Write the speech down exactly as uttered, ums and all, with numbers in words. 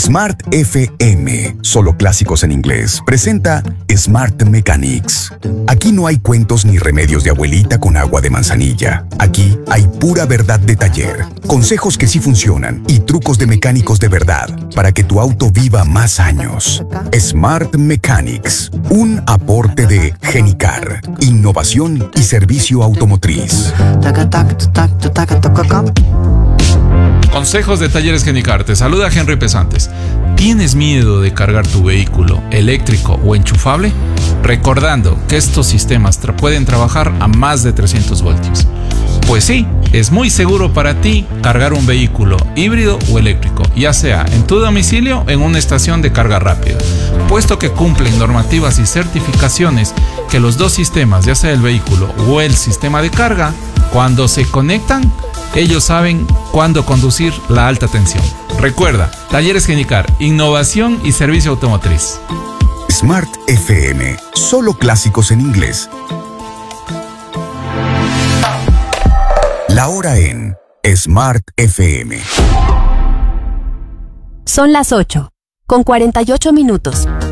Smart F M, solo clásicos en inglés, presenta Smart Mechanics. Aquí no hay cuentos ni remedios de abuelita con agua de manzanilla. Aquí hay pura verdad de taller, consejos que sí funcionan y trucos de mecánicos de verdad para que tu auto viva más años. Smart Mechanics, un aporte de Genicar, innovación y servicio automotriz. Consejos de Talleres Genicar. Te saluda Henry Pesantes. ¿Tienes miedo de cargar tu vehículo eléctrico o enchufable? Recordando que estos sistemas tra- pueden trabajar a más de trescientos voltios. Pues sí, es muy seguro para ti cargar un vehículo híbrido o eléctrico, ya sea en tu domicilio o en una estación de carga rápida, puesto que cumplen normativas y certificaciones que los dos sistemas, ya sea el vehículo o el sistema de carga, cuando se conectan, ellos saben cuándo conducir la alta tensión. Recuerda, Talleres Genicar, innovación y servicio automotriz. Smart F M, solo clásicos en inglés. La hora en Smart F M. Son las ocho, con cuarenta y ocho minutos.